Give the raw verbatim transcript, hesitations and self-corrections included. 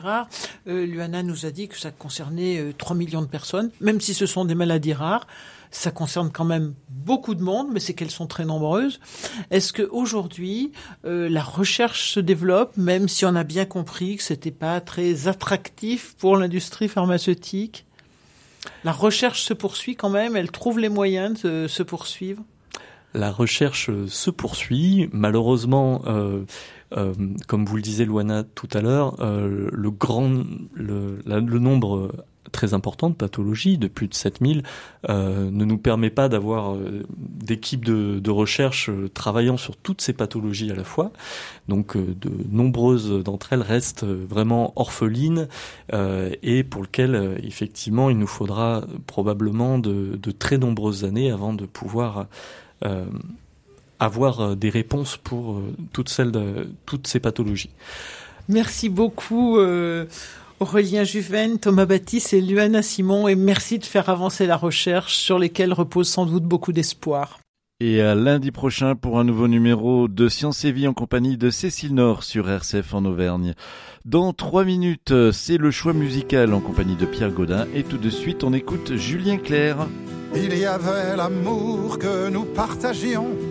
rares. Euh, Luana nous a dit que ça concernait euh, trois millions de personnes, même si ce sont des maladies rares. Ça concerne quand même beaucoup de monde, mais c'est qu'elles sont très nombreuses. Est-ce qu'aujourd'hui, euh, la recherche se développe, même si on a bien compris que c'était pas très attractif pour l'industrie pharmaceutique? La recherche se poursuit quand même, elle trouve les moyens de se poursuivre? La recherche se poursuit. Malheureusement, euh, euh, comme vous le disiez, Luana, tout à l'heure, euh, le grand, le, la, le nombre très important de pathologies, de plus de sept mille, euh, ne nous permet pas d'avoir euh, d'équipes de, de recherche euh, travaillant sur toutes ces pathologies à la fois. Donc, euh, de nombreuses d'entre elles restent vraiment orphelines euh, et pour lesquelles, euh, effectivement, il nous faudra probablement de, de très nombreuses années avant de pouvoir euh, avoir des réponses pour euh, toutes celles de, toutes ces pathologies. Merci beaucoup. Euh... Aurélien Juven, Thomas Baptiste et Luana Simon, et merci de faire avancer la recherche sur lesquelles repose sans doute beaucoup d'espoir. Et à lundi prochain pour un nouveau numéro de Science et Vie en compagnie de Cécile Nord sur R C F en Auvergne. Dans trois minutes, c'est le choix musical en compagnie de Pierre Gaudin et tout de suite on écoute Julien Clerc. Il y avait l'amour que nous partagions